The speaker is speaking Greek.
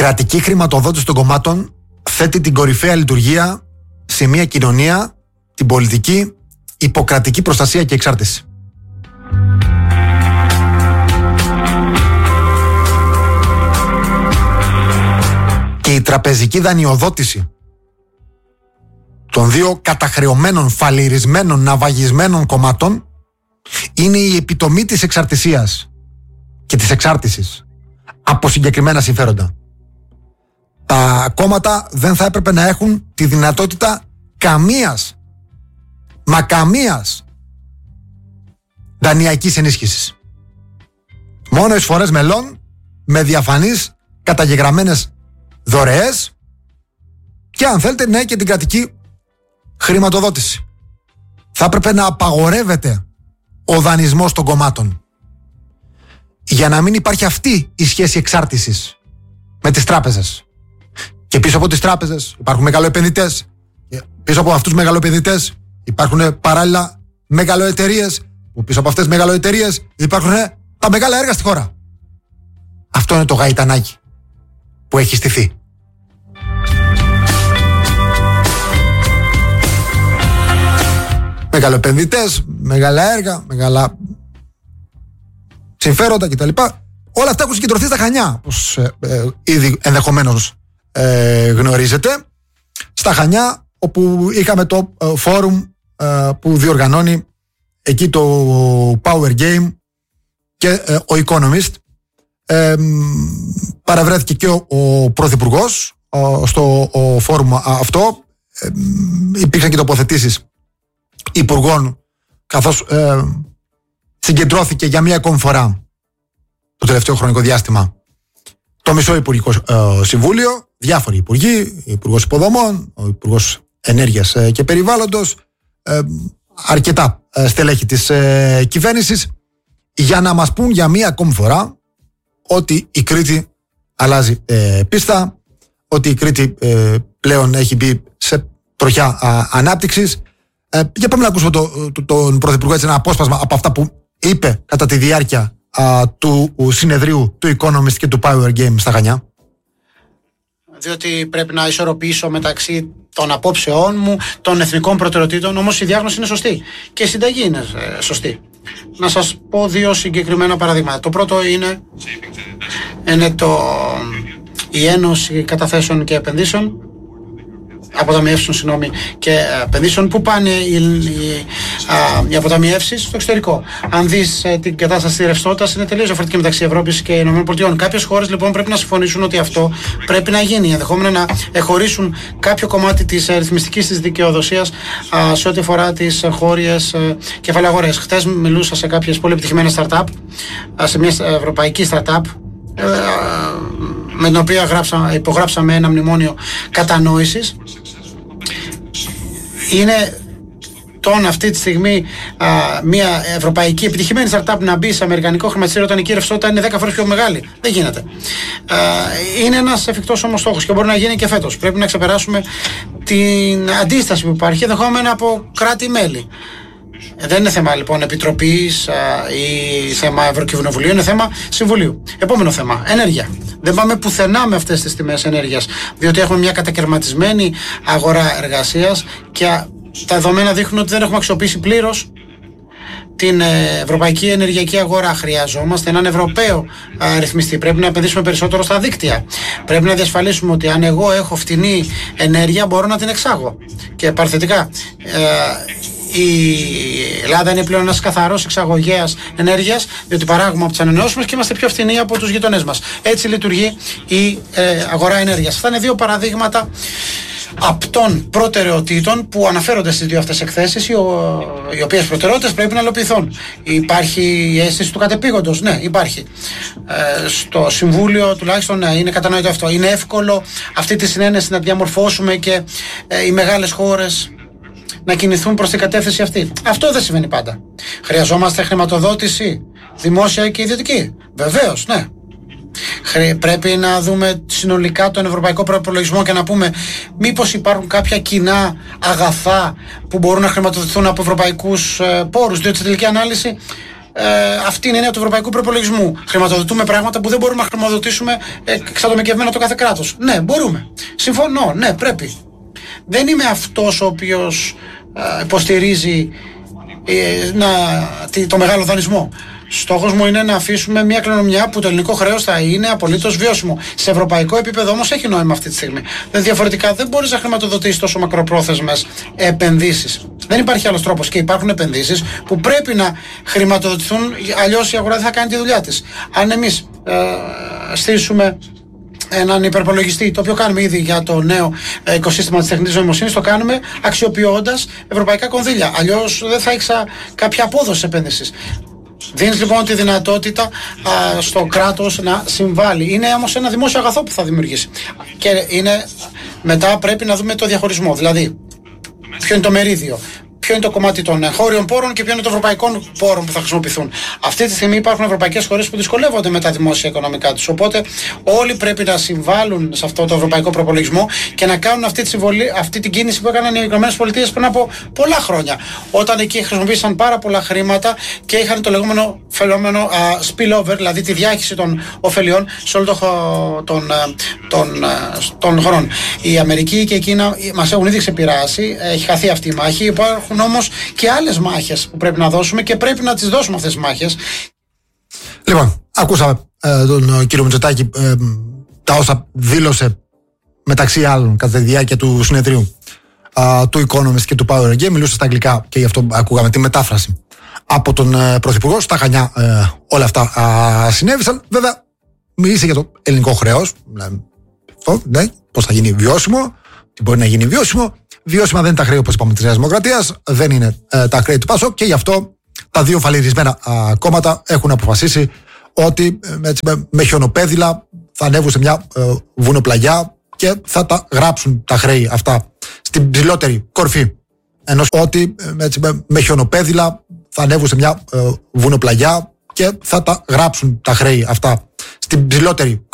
κρατική χρηματοδότηση των κομμάτων θέτει την κορυφαία λειτουργία σε μια κοινωνία, την πολιτική, υποκρατική προστασία και εξάρτηση. Και η τραπεζική δανειοδότηση των δύο καταχρεωμένων, φαλιρισμένων, ναυαγισμένων κομμάτων είναι η επιτομή της εξαρτησίας και της εξάρτησης από συγκεκριμένα συμφέροντα. Τα κόμματα δεν θα έπρεπε να έχουν τη δυνατότητα καμίας δανειακής ενίσχυσης. Μόνο εισφορές μελών με διαφανείς καταγεγραμμένες δωρεές και αν θέλετε ναι και την κρατική χρηματοδότηση. Θα έπρεπε να απαγορεύεται ο δανεισμός των κομμάτων για να μην υπάρχει αυτή η σχέση εξάρτησης με τις τράπεζες. Και πίσω από τις τράπεζες υπάρχουν μεγαλοεπενδυτές. Πίσω από αυτούς τους μεγαλοεπενδυτές υπάρχουν παράλληλα μεγαλοεταιρείες. Που πίσω από αυτές τις μεγαλοεταιρείες υπάρχουν τα μεγάλα έργα στη χώρα. Αυτό είναι το γαϊτανάκι που έχει στηθεί. Μεγαλοεπενδυτές, μεγάλα έργα, μεγάλα συμφέροντα κτλ. Όλα αυτά έχουν συγκεντρωθεί στα Χανιά, όπως ήδη ενδεχομένως γνωρίζετε. Στα Χανιά, όπου είχαμε το φόρουμ που διοργανώνει εκεί το Power Game και ο Economist. Παραβρέθηκε και ο Πρωθυπουργός στο φόρουμ αυτό. Υπήρξαν και τοποθετήσεις υπουργών, καθώς συγκεντρώθηκε για μία ακόμη φορά το τελευταίο χρονικό διάστημα το μισό Υπουργικό Συμβούλιο, διάφοροι υπουργοί, Υπουργός Υποδομών, ο Υπουργός Ενέργειας και Περιβάλλοντος, αρκετά στελέχη της κυβέρνησης, για να μας πούν για μία ακόμη φορά ότι η Κρήτη αλλάζει πίστα, ότι η Κρήτη πλέον έχει μπει σε τροχιά ανάπτυξης. Για πάμε να ακούσουμε τον Πρωθυπουργό, έτσι, ένα απόσπασμα από αυτά που είπε κατά τη διάρκεια του συνεδρίου του Economist και του Power Game στα Χανιά. Διότι πρέπει να ισορροπήσω μεταξύ των απόψεών μου, των εθνικών προτεραιοτήτων, όμως η διάγνωση είναι σωστή και η συνταγή είναι σωστή. Να σας πω δύο συγκεκριμένα παραδείγματα. Το πρώτο είναι η Ένωση Καταθέσεων και Επενδύσεων, αποταμιεύσεων και επενδύσεων, που πάνε οι αποταμιεύσεις στο εξωτερικό. Αν δεις την κατάσταση ρευστότητας, είναι τελείως διαφορετική μεταξύ Ευρώπης και ΗΠΑ. Κάποιες χώρες λοιπόν πρέπει να συμφωνήσουν ότι αυτό πρέπει να γίνει, ενδεχόμενα να εχωρίσουν κάποιο κομμάτι της ρυθμιστικής της δικαιοδοσίας σε ό,τι αφορά τις χώριες κεφαλαγορές. Χτες μιλούσα σε κάποιες πολύ επιτυχημένες startup, σε μια ευρωπαϊκή startup, με την οποία υπογράψαμε ένα μνημόνιο κατανόησης. Είναι αυτή τη στιγμή μια ευρωπαϊκή επιτυχημένη startup να μπει σε αμερικανικό χρηματιστήριο όταν η ρευστότητα είναι 10 φορές πιο μεγάλη. Δεν γίνεται. Είναι ένας εφικτός όμως στόχος και μπορεί να γίνει και φέτος. Πρέπει να ξεπεράσουμε την αντίσταση που υπάρχει ενδεχόμενα από κράτη-μέλη. Δεν είναι θέμα λοιπόν επιτροπής ή θέμα Ευρωκοινοβουλίου, είναι θέμα Συμβουλίου. Επόμενο θέμα, ενέργεια. Δεν πάμε πουθενά με αυτές τις τιμές ενέργειας, διότι έχουμε μια κατακαιρματισμένη αγορά εργασίας και τα δεδομένα δείχνουν ότι δεν έχουμε αξιοποιήσει πλήρως την ευρωπαϊκή ενεργειακή αγορά. Χρειαζόμαστε έναν Ευρωπαίο ρυθμιστή. Πρέπει να επενδύσουμε περισσότερο στα δίκτυα. Πρέπει να διασφαλίσουμε ότι αν εγώ έχω φτηνή ενέργεια μπορώ να την εξάγω. Και παρθετικά, η Ελλάδα είναι πλέον ένας καθαρός εξαγωγέας ενέργειας, διότι παράγουμε από τις ανανεώσιμες και είμαστε πιο φθηνοί από τους γειτονές μας. Έτσι λειτουργεί η αγορά ενέργειας. Αυτά είναι δύο παραδείγματα απτών προτεραιοτήτων που αναφέρονται στις δύο αυτές εκθέσεις, οι οποίες προτεραιότητες πρέπει να υλοποιηθούν. Υπάρχει η αίσθηση του κατεπήγοντος, ναι, υπάρχει. Στο Συμβούλιο τουλάχιστον ναι, είναι κατανοητό αυτό. Είναι εύκολο αυτή τη συνένεση να διαμορφώσουμε και οι μεγάλες χώρες να κινηθούν προς την κατεύθυνση αυτή. Αυτό δεν συμβαίνει πάντα. Χρειαζόμαστε χρηματοδότηση, δημόσια και ιδιωτική. Βεβαίως, ναι. Πρέπει να δούμε συνολικά τον ευρωπαϊκό προϋπολογισμό και να πούμε μήπως υπάρχουν κάποια κοινά αγαθά που μπορούν να χρηματοδοτηθούν από ευρωπαϊκούς πόρους, διότι στην τελική ανάλυση αυτή είναι η έννοια του ευρωπαϊκού προπολογισμού. Χρηματοδοτούμε πράγματα που δεν μπορούμε να χρηματοδοτήσουμε εξατομικευμένα το κάθε κράτος. Ναι, μπορούμε. Συμφωνώ, ναι, πρέπει. Δεν είμαι αυτός ο οποίος υποστηρίζει το μεγάλο δανεισμό. Στόχος μου είναι να αφήσουμε μια κληρονομιά που το ελληνικό χρέος θα είναι απολύτως βιώσιμο. Σε ευρωπαϊκό επίπεδο όμως έχει νόημα αυτή τη στιγμή. Διαφορετικά δεν μπορείς να χρηματοδοτήσεις τόσο μακροπρόθεσμες επενδύσεις. Δεν υπάρχει άλλος τρόπος και υπάρχουν επενδύσεις που πρέπει να χρηματοδοτηθούν, αλλιώς η αγορά δεν θα κάνει τη δουλειά της. Αν εμείς στήσουμε έναν υπερπολογιστή, το οποίο κάνουμε ήδη για το νέο οικοσύστημα της τεχνητής νοημοσύνης, το κάνουμε αξιοποιώντας ευρωπαϊκά κονδύλια. Αλλιώς δεν θα έχεις κάποια απόδοση επένδυσης. Δίνεις λοιπόν τη δυνατότητα στο κράτος να συμβάλλει. Είναι όμως ένα δημόσιο αγαθό που θα δημιουργήσει. Και μετά πρέπει να δούμε το διαχωρισμό. Δηλαδή, ποιο είναι το μερίδιο, ποιο είναι το κομμάτι των χώριων πόρων και ποιο είναι των ευρωπαϊκών πόρων που θα χρησιμοποιηθούν. Αυτή τη στιγμή υπάρχουν ευρωπαϊκές χώρες που δυσκολεύονται με τα δημόσια οικονομικά τους. Οπότε όλοι πρέπει να συμβάλλουν σε αυτό το ευρωπαϊκό προπολογισμό και να κάνουν αυτή την κίνηση που έκαναν οι Ηνωμένες Πολιτείες πριν από πολλά χρόνια. Όταν εκεί χρησιμοποίησαν πάρα πολλά χρήματα και είχαν το λεγόμενο φαινόμενο spillover, δηλαδή τη διάχυση των ωφελιών σε όλο των χωρών. Η Αμερική και η Κίνα μας έχουν ήδη ξεπειράσει, έχει χαθεί αυτή η μάχη. Υπάρχουν όμως και άλλες μάχες που πρέπει να δώσουμε και πρέπει να τις δώσουμε αυτές τις μάχες. Λοιπόν, ακούσαμε τον κύριο Μητσοτάκη τα όσα δήλωσε μεταξύ άλλων κατά τη διάρκεια του συνεδρίου του Economist και του Power Game. Μιλούσε στα αγγλικά και γι' αυτό ακούγαμε τη μετάφραση από τον Πρωθυπουργό. Στα Χανιά όλα αυτά συνέβησαν. Βέβαια, μίλησε για το ελληνικό χρέος. Ναι, πώς θα γίνει βιώσιμο, τι μπορεί να γίνει βιώσιμο. Βιώσιμα δεν είναι τα χρέη, όπως είπαμε, της Νέας Δημοκρατίας, δεν είναι τα χρέη του ΠΑΣΟΚ και γι' αυτό τα δύο φαλυρισμένα κόμματα έχουν αποφασίσει ότι με χιονοπέδιλα θα ανέβουν σε μια βουνοπλαγιά και θα τα γράψουν τα χρέη αυτά στην ψηλότερη κορφή. Ενώ ότι με χιονοπέδιλα θα ανέβουν σε μια βουνοπλαγιά και θα τα γράψουν τα χρέη αυτά στην ψηλότερη